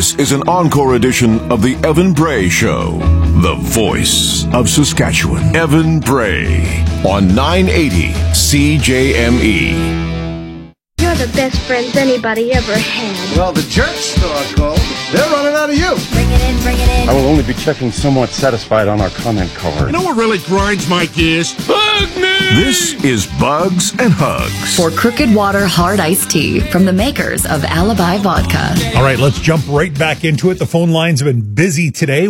This is an encore edition of the Evan Bray Show, the voice of Saskatchewan. Evan Bray on 980 CJME. You're the best friends anybody ever had. Well, the jerks are called. They're running out of you. Bring it in, bring it in. I will only be checking somewhat satisfied on our comment card. You know what really grinds my gears? Bug me! This is Bugs and Hugs. For Crooked Water Hard Iced Tea from the makers of Alibi Vodka. All right, let's jump right back into it. The phone lines have been busy today.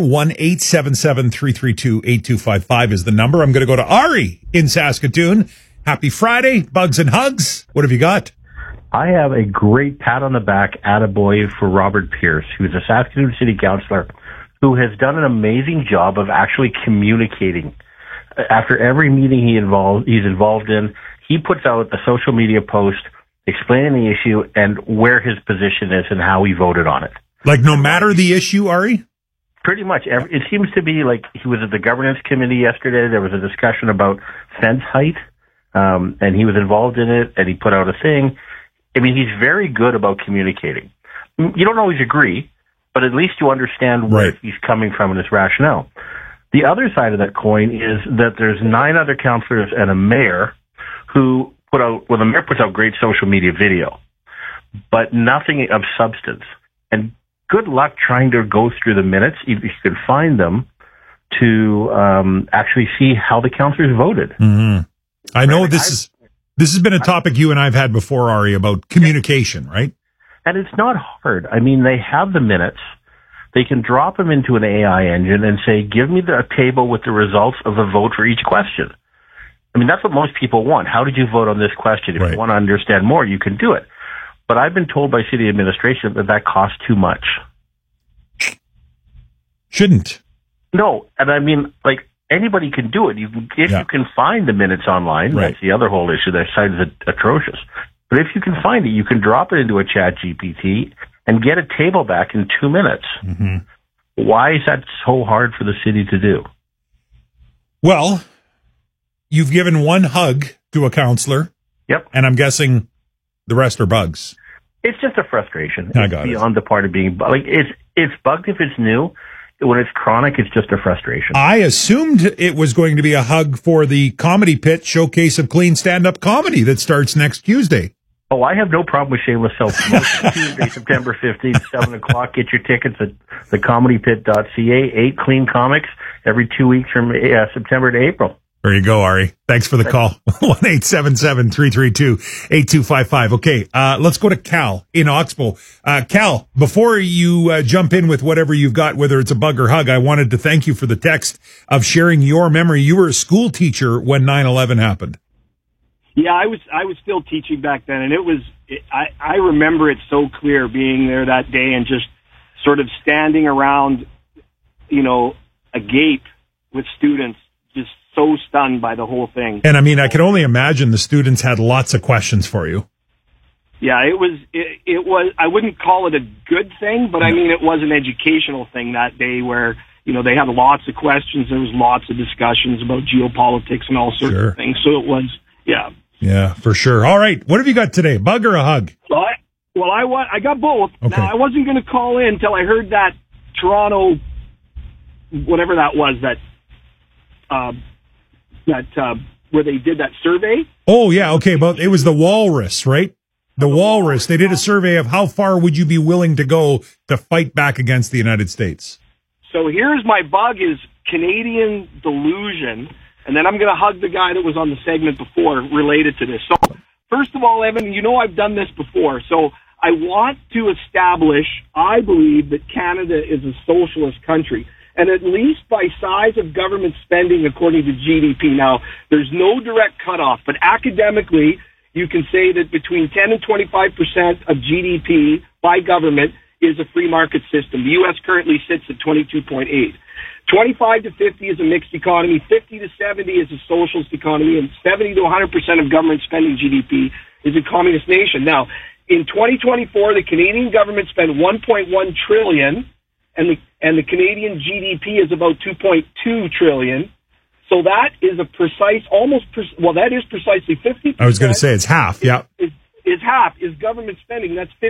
1-877-332-8255 is the number. I'm going to go to Ari in Saskatoon. Happy Friday, Bugs and Hugs. What have you got? I have a great pat on the back attaboy for Robert Pierce, who's a Saskatoon City Councillor who has done an amazing job of actually communicating. After every meeting he's involved in, he puts out a social media post explaining the issue and where his position is and how he voted on it. Like no matter the issue, Ari? Pretty much. It seems to be like he was at the governance committee yesterday. There was a discussion about fence height, and he was involved in it, and he put out a thing. I mean, he's very good about communicating. You don't always agree, but at least you understand where he's coming from and his rationale. The other side of that coin is that there's 9 other councillors and a mayor who the mayor puts out great social media video, but nothing of substance. And good luck trying to go through the minutes, if you can find them, to actually see how the councillors voted. Mm-hmm. I know this has been a topic you and I've had before, Ari, about communication, right? And it's not hard. I mean, they have the minutes. They can drop them into an AI engine and say, give me a table with the results of the vote for each question. I mean, that's what most people want. How did you vote on this question? If you want to understand more, you can do it. But I've been told by city administration that costs too much. Shouldn't. No. And I mean, like, anybody can do it. You can find the minutes online. That's the other whole issue. Their site is atrocious. But if you can find it, you can drop it into a chat GPT and get a table back in 2 minutes. Mm-hmm. Why is that so hard for the city to do? Well, you've given one hug to a councillor. Yep. And I'm guessing the rest are bugs. It's just a frustration. I got it. Beyond the part of being like it's bugged if it's new. When it's chronic, it's just a frustration. I assumed it was going to be a hug for the Comedy Pit Showcase of Clean Stand-Up Comedy that starts next Tuesday. Oh, I have no problem with shameless self-promotion. Tuesday, September 15th, 7 o'clock. Get your tickets at thecomedypit.ca. 8 clean comics every 2 weeks from September to April. There you go, Ari. Thanks for the call. 1-877-332-8255. Okay, let's go to Cal in Oxbow. Cal, before you jump in with whatever you've got, whether it's a bug or hug, I wanted to thank you for the text of sharing your memory. You were a school teacher when 9/11 happened. Yeah, I was still teaching back then, and I remember it so clear being there that day and just sort of standing around, agape with students, just so stunned by the whole thing. And I mean, I can only imagine the students had lots of questions for you. Yeah, it was, I wouldn't call it a good thing, but I mean, it was an educational thing that day where, they had lots of questions. There was lots of discussions about geopolitics and all sorts of things. So it was, Yeah, for sure. All right. What have you got today? Bug or a hug? I got both. Okay. Now, I wasn't going to call in until I heard that Toronto, whatever that was, where they did that survey. Oh, yeah. Okay. But it was the Walrus, right? The Walrus. They did a survey of how far would you be willing to go to fight back against the United States. So here's my bug is Canadian delusion. And then I'm going to hug the guy that was on the segment before related to this. So first of all, Evan, I've done this before. So I want to establish, I believe that Canada is a socialist country. And at least by size of government spending according to GDP. Now, there's no direct cutoff, but academically, you can say that between 10 and 25% of GDP by government is a free market system. The U.S. currently sits at 22.8. 25 to 50 is a mixed economy. 50 to 70 is a socialist economy. And 70 to 100% of government spending GDP is a communist nation. Now, in 2024, the Canadian government spent $1.1 trillion. And the Canadian GDP is about $2.2 trillion. So that is a precise, that is precisely 50%. I was going to say it's half. Yeah. Is half is government spending. That's